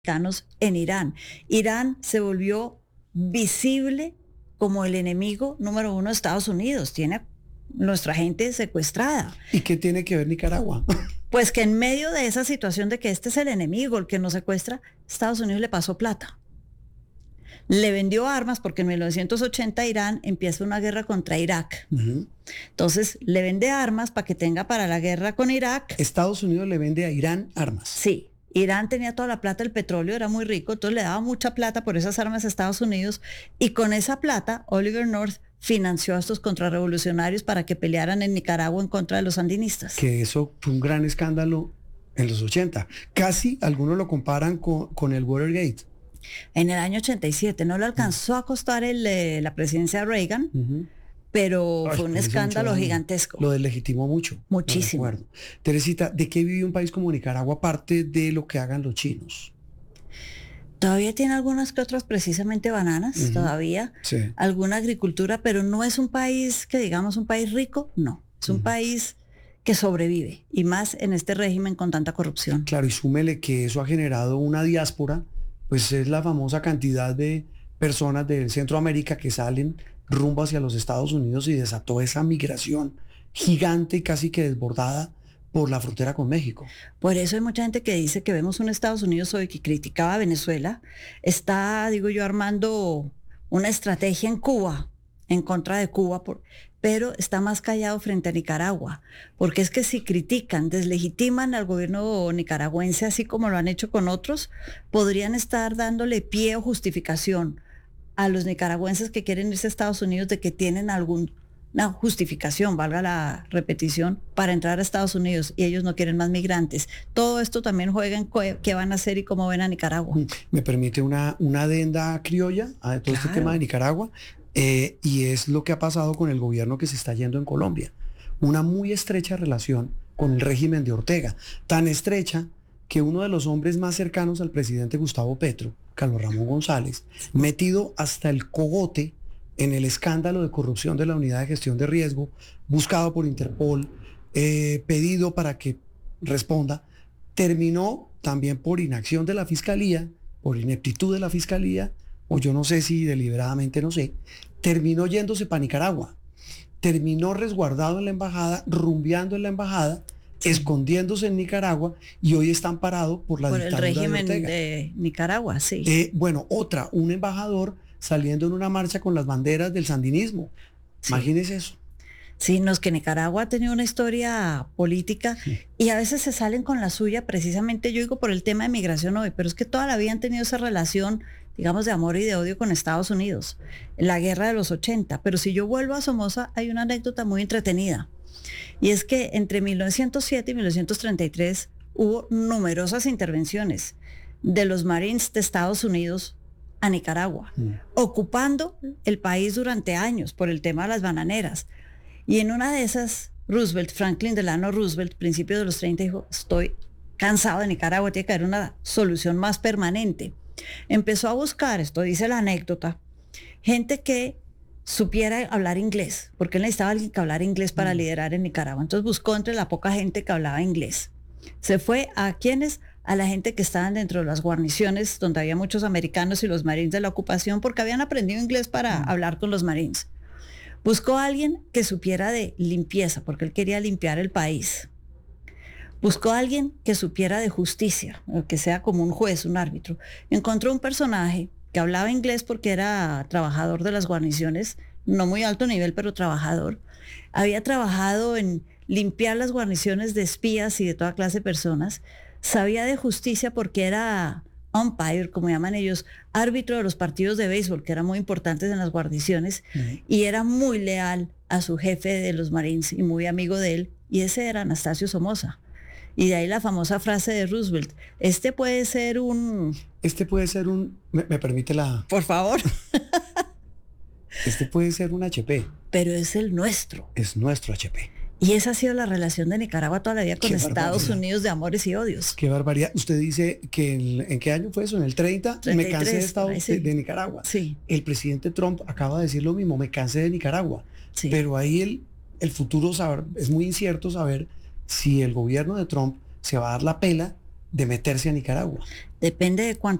en Irán. Irán se volvió visible como el enemigo número uno de Estados Unidos. Tiene a nuestra gente secuestrada. ¿Y qué tiene que ver Nicaragua? Pues que en medio de esa situación de que este es el enemigo, el que nos secuestra, Estados Unidos le pasó plata. Le vendió armas porque en 1980 Irán empieza una guerra contra Irak. Entonces le vende armas para que tenga para la guerra con Irak. Estados Unidos le vende a Irán armas. Sí. Irán tenía toda la plata, el petróleo era muy rico, entonces le daba mucha plata por esas armas a Estados Unidos y con esa plata Oliver North financió a estos contrarrevolucionarios para que pelearan en Nicaragua en contra de los sandinistas. Que eso fue un gran escándalo en los 80. Casi algunos lo comparan con el Watergate. En el año 87 no le alcanzó a costar la presidencia de Reagan, pero fue un escándalo gigantesco. Lo deslegitimó mucho. Muchísimo. No. Teresita, ¿de qué vive un país como Nicaragua aparte de lo que hagan los chinos? Todavía tiene algunas que otras, precisamente bananas, todavía. Sí. Alguna agricultura, pero no es un país que digamos un país rico, no. Es un país que sobrevive, y más en este régimen con tanta corrupción. Claro, y súmele que eso ha generado una diáspora, pues es la famosa cantidad de personas de Centroamérica que salen rumbo hacia los Estados Unidos y desató esa migración gigante y casi que desbordada por la frontera con México. Por eso hay mucha gente que dice que vemos un Estados Unidos hoy que criticaba a Venezuela, está, digo yo, armando una estrategia en Cuba, en contra de Cuba, pero está más callado frente a Nicaragua, porque es que si critican, deslegitiman al gobierno nicaragüense, así como lo han hecho con otros, podrían estar dándole pie o justificación a los nicaragüenses que quieren irse a Estados Unidos de que tienen alguna justificación, valga la repetición, para entrar a Estados Unidos y ellos no quieren más migrantes. Todo esto también juega en qué van a hacer y cómo ven a Nicaragua. Me permite una adenda criolla a todo este tema de Nicaragua, y es lo que ha pasado con el gobierno que se está yendo en Colombia. Una muy estrecha relación con el régimen de Ortega, tan estrecha que uno de los hombres más cercanos al presidente Gustavo Petro, Carlos Ramón González, metido hasta el cogote en el escándalo de corrupción de la Unidad de Gestión de Riesgo, buscado por Interpol, pedido para que responda, terminó también por inacción de la Fiscalía, por ineptitud de la Fiscalía, o yo no sé si deliberadamente, no sé, terminó yéndose para Nicaragua, terminó resguardado en la embajada, rumbeando en la embajada, escondiéndose en Nicaragua, y hoy está amparado por la dictadura el régimen de Ortega. de Nicaragua, sí. Bueno, un embajador saliendo en una marcha con las banderas del sandinismo. Sí. Imagínese eso. Sí, no, es que Nicaragua ha tenido una historia política y a veces se salen con la suya, precisamente yo digo por el tema de migración hoy, pero es que toda la vida han tenido esa relación, digamos, de amor y de odio con Estados Unidos, la guerra de los 80. Pero si yo vuelvo a Somoza, hay una anécdota muy entretenida. Y es que entre 1907 y 1933 hubo numerosas intervenciones de los Marines de Estados Unidos a Nicaragua, ocupando el país durante años por el tema de las bananeras. Y en una de esas, Franklin Delano Roosevelt, principios de los 30, dijo, estoy cansado de Nicaragua, tiene que haber una solución más permanente. Empezó a buscar, esto dice la anécdota, gente que supiera hablar inglés, porque él necesitaba alguien que hablara inglés para liderar en Nicaragua. Entonces buscó entre la poca gente que hablaba inglés. Se fue a quienes, a la gente que estaban dentro de las guarniciones, donde había muchos americanos y los marines de la ocupación, porque habían aprendido inglés para hablar con los marines. Buscó a alguien que supiera de limpieza, porque él quería limpiar el país. Buscó a alguien que supiera de justicia, que sea como un juez, un árbitro. Encontró un personaje que hablaba inglés porque era trabajador de las guarniciones, no muy alto nivel, pero trabajador. Había trabajado en limpiar las guarniciones de espías y de toda clase de personas. Sabía de justicia porque era umpire, como llaman ellos, árbitro de los partidos de béisbol, que eran muy importantes en las guarniciones, y era muy leal a su jefe de los Marines y muy amigo de él, y ese era Anastasio Somoza. Y de ahí la famosa frase de Roosevelt, este puede ser un... ¿Me permite la...? Por favor. Este puede ser un HP. Pero es el nuestro. Es nuestro HP. Y esa ha sido la relación de Nicaragua toda la vida con Estados Unidos, de amores y odios. Qué barbaridad. Usted dice que ¿en qué año fue eso? ¿En el 30? 33, me cansé de Nicaragua. Sí. El presidente Trump acaba de decir lo mismo, me cansé de Nicaragua. Sí. Pero ahí el futuro es muy incierto saber si el gobierno de Trump se va a dar la pela de meterse a Nicaragua. depende de cuánto